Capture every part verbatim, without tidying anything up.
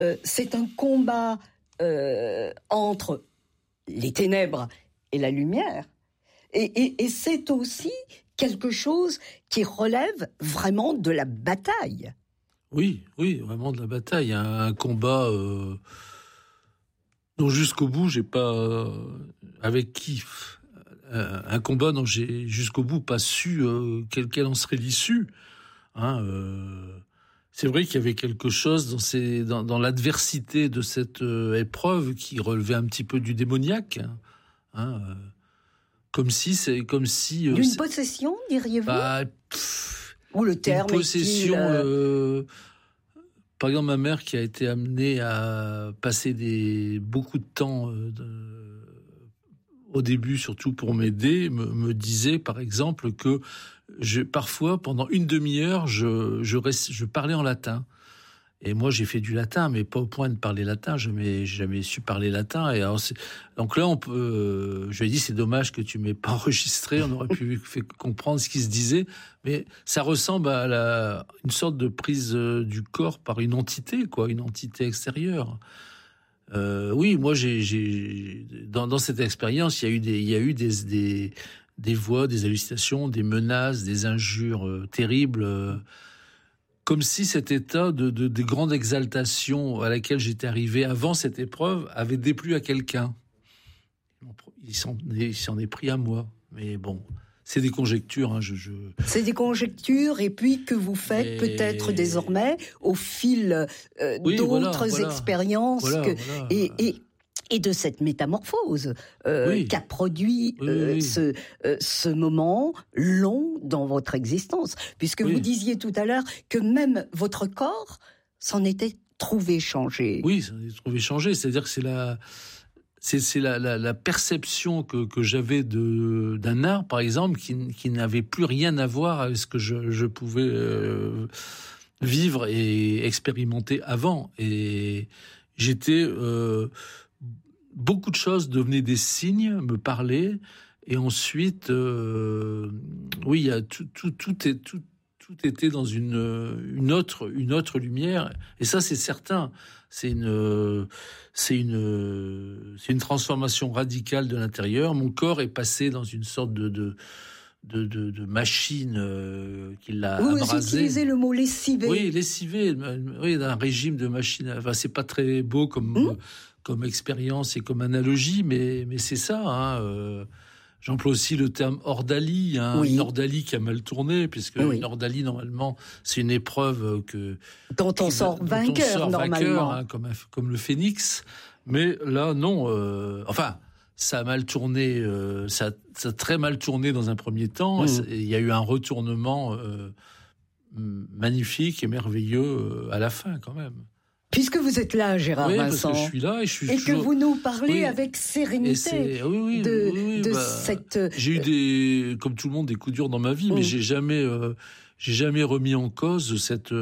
euh, c'est un combat euh, entre les ténèbres et la lumière. Et, et, et c'est aussi quelque chose qui relève vraiment de la bataille. Oui, oui, vraiment de la bataille. Un, un combat euh, dont jusqu'au bout, j'ai pas... Euh, avec qui euh, Un combat dont j'ai jusqu'au bout pas su euh, quelle, quelle en serait l'issue. Hein, euh, c'est vrai qu'il y avait quelque chose dans, ces, dans, dans l'adversité de cette euh, épreuve qui relevait un petit peu du démoniaque. Hein, euh, Comme si, c'est comme si. Euh, D'une c'est... possession, diriez-vous bah, pff, Ou le terme une possession. est-il, euh... Par exemple, ma mère qui a été amenée à passer des beaucoup de temps euh, de... au début, surtout pour m'aider, me, me disait, par exemple, que je, parfois, pendant une demi-heure, je, je, rest... je parlais en latin. Et moi, j'ai fait du latin, mais pas au point de parler latin. Je n'ai jamais su parler latin. Et alors, c'est... Donc là, on peut. Euh, je lui ai dit, c'est dommage que tu m'aies pas enregistré. On aurait pu faire comprendre ce qui se disait. Mais ça ressemble à la... une sorte de prise du corps par une entité, quoi, une entité extérieure. Euh, oui, moi, j'ai, j'ai... Dans, dans cette expérience, il y a eu des, il y a eu des, des, des voix, des hallucinations, des menaces, des injures euh, terribles. Euh, Comme si cet état de, de, de grande exaltation à laquelle j'étais arrivé avant cette épreuve avait déplu à quelqu'un. Il s'en, il s'en est pris à moi. Mais bon, c'est des conjectures. Hein, je, je... C'est des conjectures, et puis que vous faites Et... peut-être désormais au fil euh, oui, d'autres voilà, voilà. expériences Voilà, que, voilà. Et, et, et de cette métamorphose euh, oui. qu'a produit oui, euh, oui. ce, euh, ce moment long dans votre existence. Puisque oui. vous disiez tout à l'heure que même votre corps s'en était trouvé changé. Oui, s'en est trouvé changé. C'est-à-dire que c'est la... C'est, c'est la, la, la perception que, que j'avais de, d'un art, par exemple, qui, qui n'avait plus rien à voir avec ce que je, je pouvais euh, vivre et expérimenter avant. Et j'étais... Euh, beaucoup de choses devenaient des signes, me parlaient. Et ensuite, euh, oui, il y a tout, tout, tout, est, tout, tout était dans une, une, autre, une autre lumière. Et ça, c'est certain. C'est une, c'est une, c'est une transformation radicale de l'intérieur. Mon corps est passé dans une sorte de, de, de, de, de machine euh, qui l'a Vous abrasé. Vous utilisez le mot lessivé. Oui, lessivé. Oui, d'un régime de machine. Enfin, c'est pas très beau comme, mmh. comme expérience et comme analogie, mais, mais c'est ça. Hein, euh, J'emploie aussi le terme ordalie, hein, oui. Une ordalie qui a mal tourné, puisque oui. Une ordalie, normalement, c'est une épreuve que dont on sort dont vainqueur, on sort normalement. Vainqueur, hein, comme, comme le phénix. Mais là, non. Euh, enfin, ça a mal tourné, euh, ça, ça a très mal tourné dans un premier temps. Mmh. Il y a eu un retournement euh, magnifique et merveilleux euh, à la fin, quand même. Puisque vous êtes là, Gérard oui, Vincent, parce que je suis là et, je suis et toujours... que vous nous parlez oui. avec sérénité oui, oui, de, oui, oui, de bah, cette... J'ai eu des, comme tout le monde, des coups durs dans ma vie, mmh. mais j'ai jamais, euh, j'ai jamais remis en cause cette,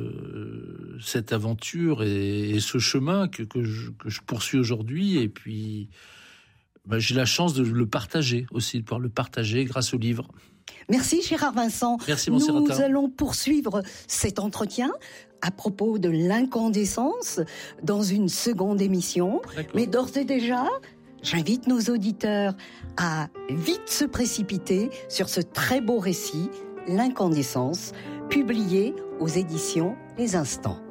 euh, cette aventure et, et ce chemin que, que, je, que je poursuis aujourd'hui. Et puis, bah, j'ai la chance de le partager aussi, de pouvoir le partager grâce au livre. Merci Gérard Vincent. Merci Nous allons poursuivre cet entretien à propos de l'incandescence dans une seconde émission. D'accord. Mais d'ores et déjà, j'invite nos auditeurs à vite se précipiter sur ce très beau récit, L'incandescence, publié aux éditions Les Instants.